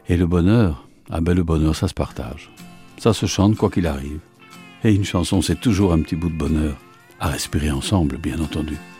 Et le bonheur, le bonheur, ça se partage. Ça se chante quoi qu'il arrive. Et une chanson, c'est toujours un petit bout de bonheur. À respirer ensemble, bien entendu.